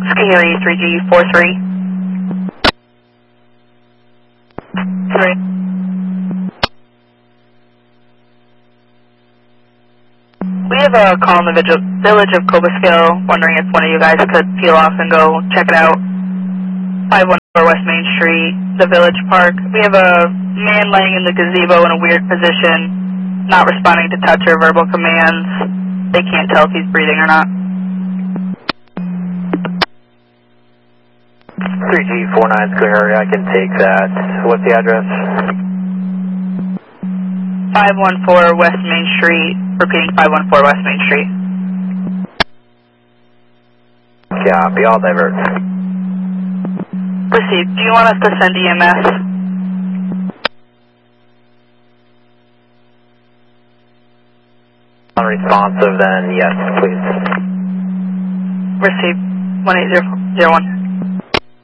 Scary 3G43. 3. We have a call in the village of Cobusville, wondering if one of you guys could peel off and go check it out. 514 West Main Street, the Village Park. We have a man laying in the gazebo in a weird position, not responding to touch or verbal commands. They can't tell if he's breathing or not. 3G49 is clear, I can take that. What's the address? 514 West Main Street, repeating 514 West Main Street. Copy, I'll divert. Received. Do you want us to send EMS? Unresponsive, then yes, please. Received. 18001.